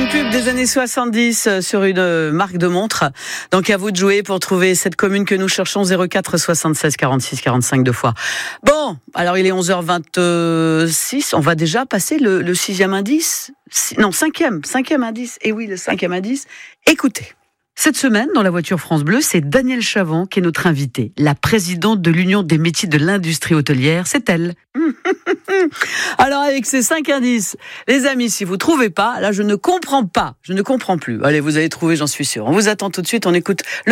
pub des années 70 sur une marque de montre. Donc à vous de jouer pour trouver cette commune que nous cherchons, 04 76 46 45 deux fois. Bon, alors il est 11h26, on va déjà passer le sixième indice. Non, cinquième indice. Et oui, le cinquième indice. Écoutez. Cette semaine, dans la voiture France Bleu, c'est Danielle Chavant qui est notre invitée. La présidente de l'Union des métiers de l'industrie hôtelière, c'est elle. Alors avec ces 5 indices, les amis, si vous ne trouvez pas, là je ne comprends plus. Allez, vous allez trouver, j'en suis sûre. On vous attend tout de suite, on écoute